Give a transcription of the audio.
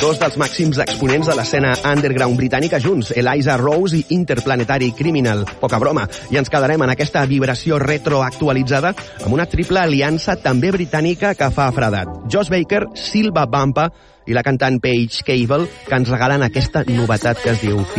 dos dels màxims exponents de l'escena underground britànica junts, Eliza Rose i Interplanetary Criminal. Poca broma. I ens quedarem en aquesta vibració retroactualitzada amb una triple aliança també britànica que fa fredat. Josh Baker, Silva Bumpa i la cantant Paige Cable, que ens regalen aquesta novetat que es diu